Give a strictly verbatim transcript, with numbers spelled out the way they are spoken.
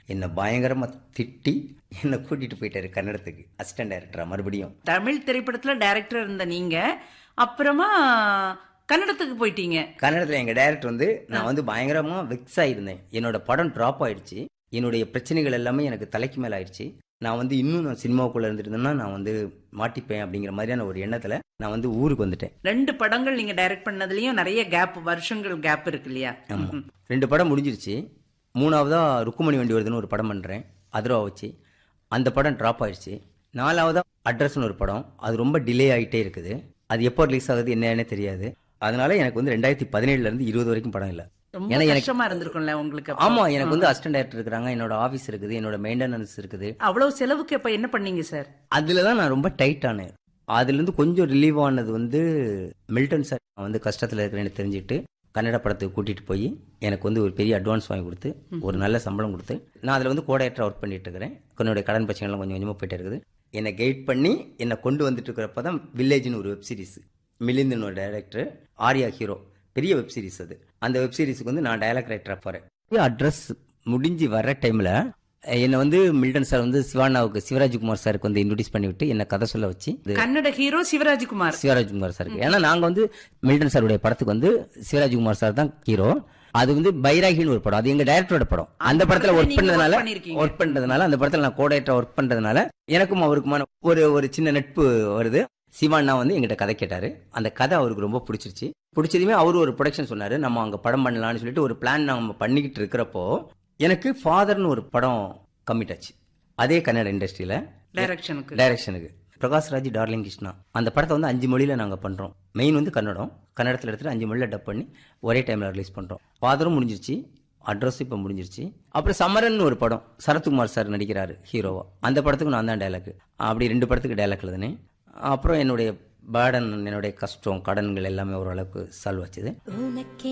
என்னை பயங்கரமா திட்டி என்னை கூட்டிட்டு போயிட்டாரு கன்னடத்துக்கு அசிஸ்டன்ட் டைரக்டரா மறுபடியும். தமிழ் திரைப்படத்துல டைரக்டர் இருந்த நீங்க அப்புறமா கன்னடத்துக்கு போயிட்டீங்க. கன்னடத்துல எங்க டைரக்டர் வந்து நான் வந்து பயங்கரமா வெக்ஸ் ஆயிருந்தேன். என்னோட படம் டிராப் ஆயிடுச்சு. என்னுடைய பிரச்சனைகள் எல்லாமே எனக்கு தலைக்கு மேல ஆயிடுச்சு. நான் வந்து இன்னும் நான் சினிமாவுக்குள்ள இருந்துருந்தேன்னா நான் வந்து மாட்டிப்பேன் அப்படிங்கிற மாதிரியான ஒரு எண்ணத்துல நான் வந்து ஊருக்கு வந்துட்டேன். ரெண்டு படங்கள் நீங்க டைரக்ட் பண்ணதுலயும் நிறைய கேப், வருஷங்கள் கேப் இருக்கு இல்லையா? ஆமா, ரெண்டு படம் முடிஞ்சிருச்சு. மூணாவதா ருக்குமணி வண்டி வருதுன்னு ஒரு படம் பண்றேன் அதுரவா வச்சு. அந்த படம் டிராப் ஆயிடுச்சு. நாலாவதா அட்ரஸ்னு ஒரு படம், அது ரொம்ப டிலே ஆகிட்டே இருக்குது. அது எப்போ ரிலீஸ் ஆகுது என்னன்னு தெரியாது. அதனால எனக்கு வந்து ரெண்டாயிரத்தி பதினேழுல இருந்து இருபது வரைக்கும் படம் இல்லை. ரொம்ப கஷ்டமா இருந்திருக்கும்ல உங்களுக்கு? ஆமா, எனக்கு வந்து அசிஸ்டன்ட் டைரக்டர் இருக்காங்க, என்னோட ஆபீஸ் இருக்குது, என்னோட மெயின்டெனன்ஸ் இருக்குது. அவ்வளவு செலவுக்கு அப்ப என்ன பண்ணீங்க சார்? அதுலதான் நான் ரொம்ப டைட் ஆனேன். அதுல இருந்து கொஞ்சம் ரிலீவ் ஆனது வந்து மில்டன் சார் வந்து கஷ்டத்துல இருக்கிறேன்னு தெரிஞ்சுட்டு கன்னட படத்துக்கு கூட்டிட்டு போய் எனக்கு வந்து ஒரு பெரிய அட்வான்ஸ் வாங்கி கொடுத்து ஒரு நல்ல சம்பளம் கொடுத்து நான் அதுல வந்து கோடையேட்டர் ஒர்க் பண்ணிட்டு இருக்கிறேன். என்னுடைய கடன் பிரச்சனைலாம் கொஞ்சம் கொஞ்சமா போயிட்டே இருக்குது. என்னை கைட் பண்ணி என்னை கொண்டு வந்துட்டு இருக்கிறப்பதான் வில்லேஜ்னு ஒரு வெப் சீரிஸ், மிலிந்தின் ஒரு டைரக்டர், ஆர்யா ஹீரோ, பெரிய வெப் சீரிஸ் அது. அந்த வெப் சீரிஸுக்கு வந்து நான் டயலாக் ரைட்டரா போறேன். அட்ரஸ் முடிஞ்சு வர்ற டைம்ல என்ன வந்து மில்டன் சார் வந்து சிவானாவுக்கு சிவராஜ்குமார் சாருக்கு வந்து இன்ட்ரோடியூஸ் பண்ணி விட்டு என்ன கதை சொல்ல வச்சு, கன்னட ஹீரோ சிவராஜ்குமார் சிவராஜ்குமார் சாருக்கு. ஏன்னா நாங்க வந்து மில்டன் சாருடைய படத்துக்கு வந்து சிவராஜ்குமார் சார் தான் ஹீரோ. அது வந்து பைராகின்னு ஒரு படம், அது எங்க டைரக்டரோட படம். அந்த படத்துல ஒர்க் பண்ணதுனால ஒர்க் பண்றதுனால அந்த படத்துல நான் கோடையேட்டர் ஒர்க் பண்றதுனால எனக்கும் அவருக்குமான ஒரு ஒரு சின்ன நட்பு வருது. சிவானா வந்து எங்கிட்ட கதை கேட்டாரு. அந்த கதை அவருக்கு ரொம்ப பிடிச்சிருச்சு. பிடிச்சதுமே அவரு ஒரு ப்ரொடக்ஷன் சொன்னாரு, நம்ம அங்க படம் பண்ணலாம்னு சொல்லிட்டு ஒரு பிளான் நம்ம பண்ணிக்கிட்டு இருக்கிறப்போ எனக்கு ஃபாதர்னு ஒரு படம் கமிட் ஆச்சு. அதே கன்னட இண்டஸ்ட்ரியில டைரக்ஷனுக்கு டைரக்ஷனுக்கு பிரகாஷ்ராஜ் டார்லிங் கிருஷ்ணா. அந்த படத்தை வந்து அஞ்சு மொழியில நாங்க பண்றோம். மெயின் வந்து கன்னடம், கன்னடத்துல எடுத்துட்டு அஞ்சு மொழியில டப் பண்ணி ஒரே டைம்ல ரிலீஸ் பண்றோம். ஃபாதரும் முடிஞ்சிருச்சு, அட்ரஸும் இப்ப முடிஞ்சிருச்சு. அப்புறம் சமரன் ஒரு படம், சரத்குமார் சார் நடிக்கிறாரு ஹீரோவா. அந்த படத்துக்கு நான் தான் டைலாக். அப்படி ரெண்டு படத்துக்கு டைலாக் எழுதுனேன். அப்புறம் என்னுடைய பேர்டன், என்னுடைய கஷ்டம், கடன்கள் எல்லாமே ஓரளவுக்கு சால்வ் ஆச்சுது.